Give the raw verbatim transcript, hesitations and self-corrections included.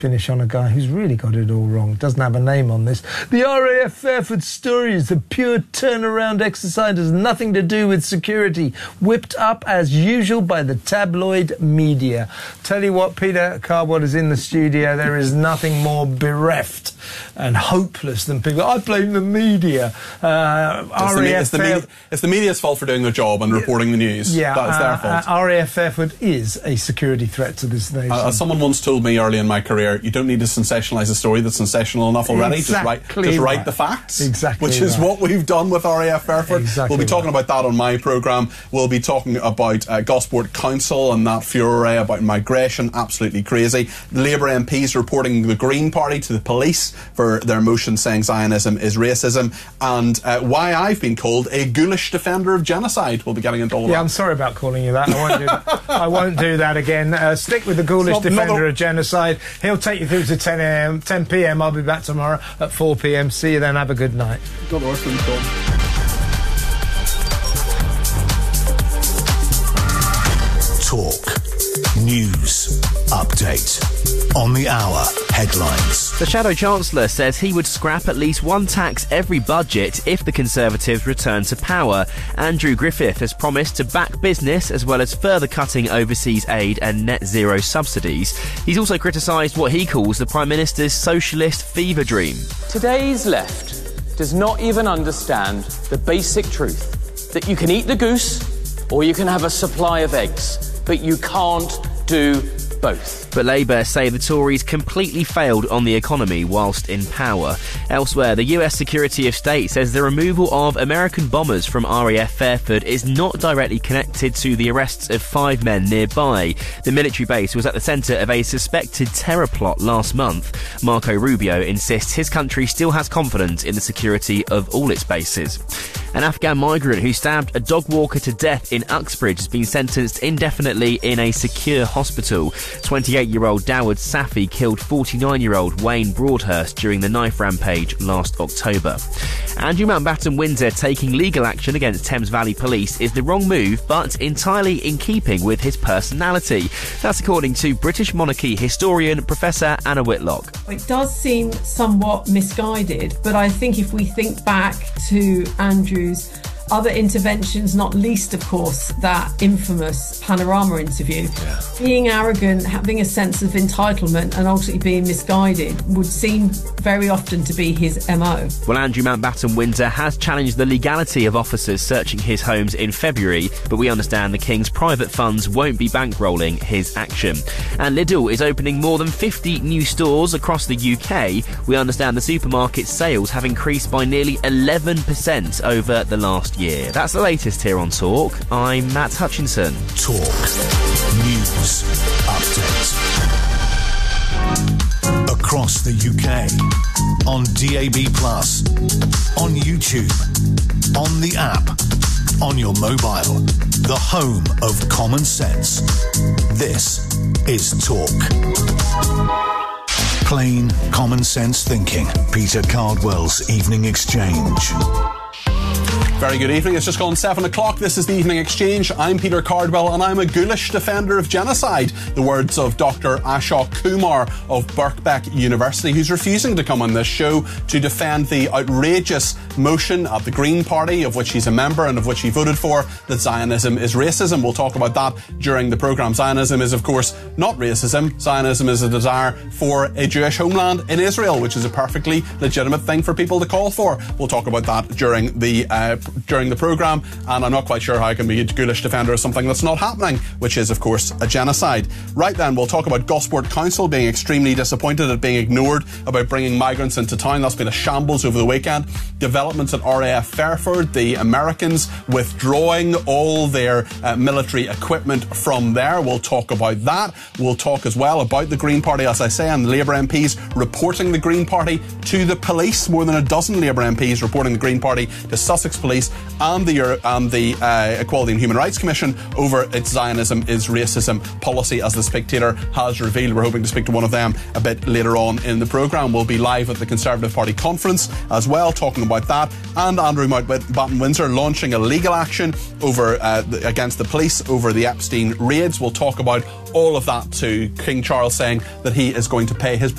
Finish on a guy who's really got it all wrong. Doesn't have a name on this. The R A F Fairford story is a pure turnaround exercise. Has nothing to do with security. Whipped up as usual by the tabloid media. Tell you what, Peter Cardwell is in the studio. There is nothing more bereft and hopeless than people. I blame the media. Uh, it's, the, it's, the media it's the media's fault for doing their job and reporting the news. Yeah, that's uh, their fault. Uh, R A F Fairford is a security threat to this nation. Uh, as someone once told me early in my career, you don't need to sensationalise a story that's sensational enough already. Exactly just write, just right. write the facts. Exactly Which is right. what we've done with R A F Fairford. Exactly we'll be talking right. about that on my programme. We'll be talking about uh, Gosport Council and that furore about migration. Absolutely crazy. The Labour M Ps reporting the Green Party to the police for their motion saying Zionism is racism, and uh, why I've been called a ghoulish defender of genocide. We'll be getting into all yeah, that. Yeah, I'm sorry about calling you that. I won't do that. I won't do that again. Uh, stick with the ghoulish not, defender not a... of genocide. He'll take you through to ten a m ten p m I'll be back tomorrow at four p m See you then. Have a good night. Not worse than Tom. Talk. News. Update. On the hour. Headlines. The Shadow Chancellor says he would scrap at least one tax every budget if the Conservatives return to power. Andrew Griffith has promised to back business as well as further cutting overseas aid and net zero subsidies. He's also criticised what he calls the Prime Minister's socialist fever dream. Today's left does not even understand the basic truth that you can eat the goose or you can have a supply of eggs, but you can't do both. But Labour say the Tories completely failed on the economy whilst in power. Elsewhere, the U S Secretary of State says the removal of American bombers from R A F Fairford is not directly connected to the arrests of five men nearby. The military base was at the centre of a suspected terror plot last month. Marco Rubio insists his country still has confidence in the security of all its bases. An Afghan migrant who stabbed a dog walker to death in Uxbridge has been sentenced indefinitely in a secure hospital. twenty-eight-year-old Dawud Safi killed forty-nine-year-old Wayne Broadhurst during the knife rampage last October. Andrew Mountbatten Windsor taking legal action against Thames Valley Police is the wrong move, but entirely in keeping with his personality. That's according to British monarchy historian Professor Anna Whitlock. It does seem somewhat misguided, but I think if we think back to Andrew's other interventions, not least, of course, that infamous Panorama interview. Yeah. Being arrogant, having a sense of entitlement and ultimately being misguided would seem very often to be his M O. Well, Andrew Mountbatten Windsor has challenged the legality of officers searching his homes in February, but we understand the King's private funds won't be bankrolling his action. And Lidl is opening more than fifty new stores across the U K. We understand the supermarket sales have increased by nearly eleven percent over the last year. Year. That's the latest here on Talk. I'm Matt Hutchinson. Talk. News. Update. Across the U K. On D A B plus. On YouTube. On the app. On your mobile. The home of common sense. This is Talk. Plain common sense thinking. Peter Cardwell's Evening Exchange. Very good evening. It's just gone seven o'clock. This is the Evening Exchange. I'm Peter Cardwell and I'm a ghoulish defender of genocide. The words of Doctor Ashok Kumar of Birkbeck University, who's refusing to come on this show to defend the outrageous motion at the Green Party, of which he's a member and of which he voted for, that Zionism is racism. We'll talk about that during the programme. Zionism is, of course, not racism. Zionism is a desire for a Jewish homeland in Israel, which is a perfectly legitimate thing for people to call for. We'll talk about that during the uh, during the programme, and I'm not quite sure how I can be a ghoulish defender of something that's not happening, which is, of course, a genocide. Right then, we'll talk about Gosport Council being extremely disappointed at being ignored about bringing migrants into town. That's been a shambles over the weekend. Developments at R A F Fairford, the Americans withdrawing all their uh, military equipment from there. We'll talk about that. We'll talk as well about the Green Party, as I say, and the Labour M Ps reporting the Green Party to the police. More than a dozen Labour M Ps reporting the Green Party to Sussex Police Minorities and the, Euro- and the uh, Equality and Human Rights Commission over its Zionism is racism policy, as The Spectator has revealed. We're hoping to speak to one of them a bit later on in the programme. We'll be live at the Conservative Party conference as well, talking about that. And Andrew Mountbatten Windsor launching a legal action over uh, against the police over the Epstein raids. We'll talk about all of that too. King Charles saying that he is going to pay his